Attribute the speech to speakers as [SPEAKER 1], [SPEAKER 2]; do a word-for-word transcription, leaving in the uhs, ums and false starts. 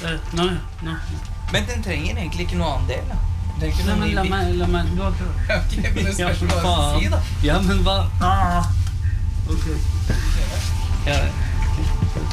[SPEAKER 1] Nå, nå.
[SPEAKER 2] Men den trenger egentlig ikke noe annen del, da. Det er ikke
[SPEAKER 1] Nei,
[SPEAKER 2] noe
[SPEAKER 1] men
[SPEAKER 2] ny
[SPEAKER 1] la
[SPEAKER 2] bit.
[SPEAKER 1] meg, la meg, du har klart.
[SPEAKER 2] Ok, men det spørs hva du skal si, da.
[SPEAKER 1] Ja, men hva? Ah. Ok.